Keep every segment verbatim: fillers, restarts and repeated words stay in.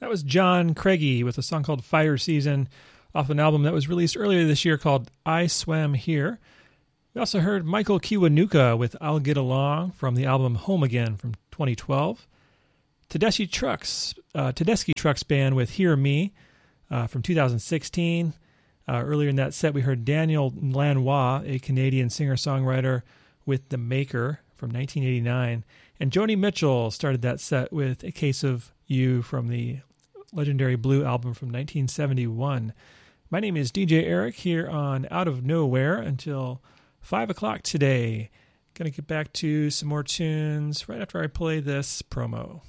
That was John Craigie with a song called Fire Season off an album that was released earlier this year called I Swam Here. We also heard Michael Kiwanuka with I'll Get Along from the album Home Again from twenty twelve. Tedeschi Trucks, uh, Tedeschi Trucks Band with Hear Me uh, from two thousand sixteen. Uh, earlier in that set, we heard Daniel Lanois, a Canadian singer-songwriter, with The Maker from nineteen eighty-nine. And Joni Mitchell started that set with A Case of You from the legendary Blue album from nineteen seventy-one. My name is D J Eric here on Out of Nowhere until five o'clock today. Going to get back to some more tunes right after I play this promo.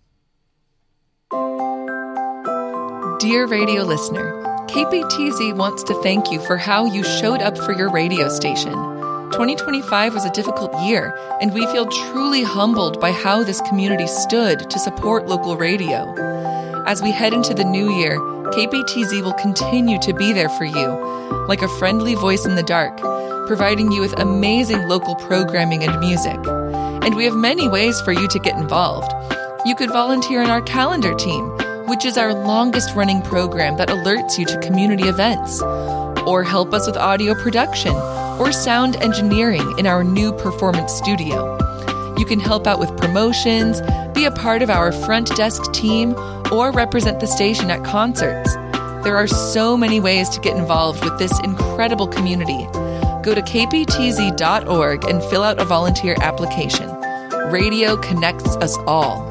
Dear radio listener, K P T Z wants to thank you for how you showed up for your radio station. twenty twenty-five was a difficult year, and we feel truly humbled by how this community stood to support local radio. As we head into the new year, K P T Z will continue to be there for you, like a friendly voice in the dark, providing you with amazing local programming and music. And we have many ways for you to get involved. You could volunteer in our calendar team, which is our longest-running program that alerts you to community events, or help us with audio production or sound engineering in our new performance studio. You can help out with promotions, be a part of our front desk team, or represent the station at concerts. There are so many ways to get involved with this incredible community. Go to k p t z dot org and fill out a volunteer application. Radio connects us all.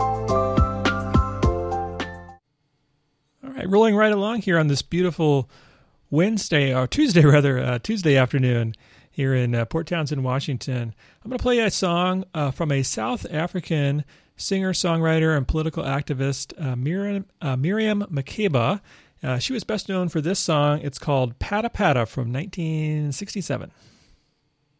All right, rolling right along here on this beautiful Wednesday, or Tuesday rather, uh, Tuesday afternoon here in uh, Port Townsend, Washington. I'm going to play a song uh, from a South African singer, songwriter, and political activist, uh, Miriam, uh, Miriam Makeba. Uh, she was best known for this song. It's called Pata Pata from nineteen sixty-seven.